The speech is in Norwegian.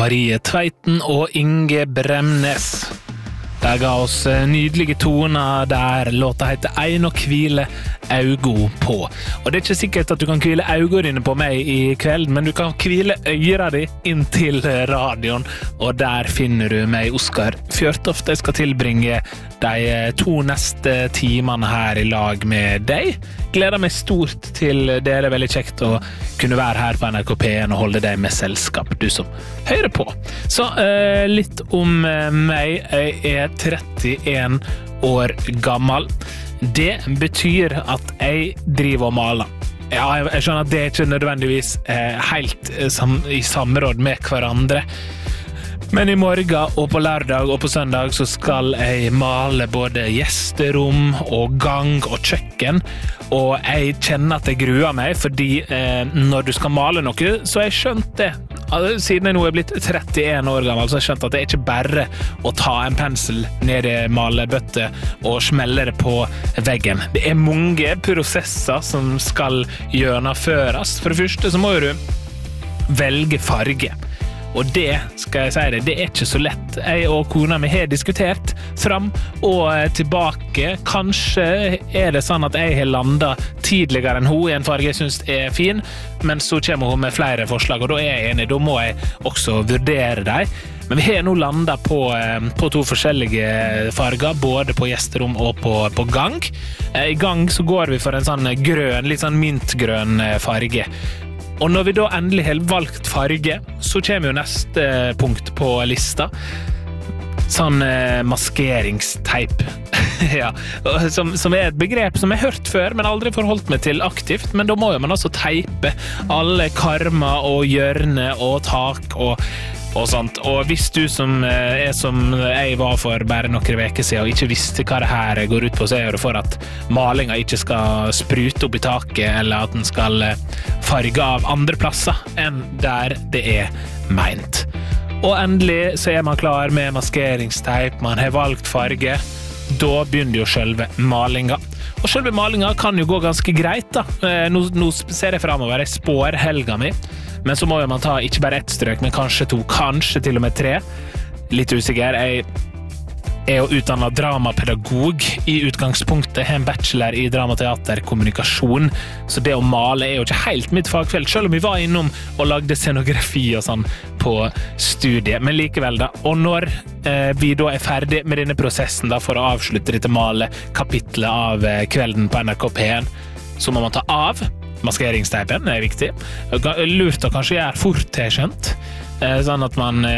Marie Tveiten og Inge Bremnes. De ga oss nydelige toner der låta heter «Ein og hvile augo på». Og det ikke sikkert at du kan hvile augoene dine på meg i kveld, men du kan hvile øyra di inn til radioen, og der finner du meg, Oskar Fjørtoft. Jeg skal tilbringe de 2 neste timene her i lag med deg. Gleder meg stort til det. Det veldig kjekt å kunne være her på NRK P1 og holde deg med selskap, du som hører på. Så litt om meg. Jeg 31 år gammel. Det betyr at jeg driver og maler. Ja, jeg skjønner at det ikke nødvendigvis helt i samråd med hverandre. Men i morgen og på lørdag og på søndag så skal jeg male både gjesterom og gang og kjøkken. Og jeg kjenner at jeg gruer meg, fordi når du skal male noe, så har jeg skjønt det. Siden jeg nå er blitt 31 år gammel, så har jeg skjønt at det er ikke bare å ta en pensel ned i malebøtte og smelle det på veggen. Det er mange prosesser som skal gjennomføres. For det første så må du velge farge. Og det, skal jeg si det, det er ikke så lett. Jeg og kona mi har diskutert fram og tilbake. Kanskje er det sånn at jeg har landet tidligere enn hun i en farge jeg synes er fin, men så kommer hun med flere forslag, og da er jeg enig. Da må jeg også vurdere dem. Men vi har nå landet på 2 forskjellige farger, både på gjesterom og på gang. I gang så går vi for en sånn grønn, litt sånn mintgrønn farge. Og når vi da endelig har valgt farge, så kommer jo neste punkt på lista. Sånn maskeringsteip. Ja, som er et begrep som jeg har hørt før, men aldri forholdt meg til aktivt. Men da må jo man altså teipe alle karmer og hjørner og tak og sånt. Og hvis du som jeg var for bare noen uker siden og ikke visste hva det her går ut på, så er det for at malingen ikke skal sprute opp i taket, eller at den skal farge av andre plasser enn der det er meint. Og endelig så er man klar med maskeringsteip, man har valgt farge. Da begynner jo selve malingen. Og selve malingen kan jo gå ganske greit da. Nå ser jeg fremover, jeg spår helga mi. Men så må jo man ta ikke bare 1 strøk, men kanskje 2, kanskje til og med 3. Litt usikker. Jeg er jo utdannet dramapedagog i utgangspunktet. Jeg har en bachelor i dramateaterkommunikasjon, så det å male er jo ikke helt mitt fagfelt, selv om vi var innom og lagde scenografi og sånn på studiet. Men likevel da, og når vi da er ferdig med denne prosessen da, for å avslutte dette malekapitlet av kvelden på NRK P1, så må man ta av maskeringsteipen, det er viktig. Lurt å kanskje gjøre fort, jeg skjønt. Sånn at man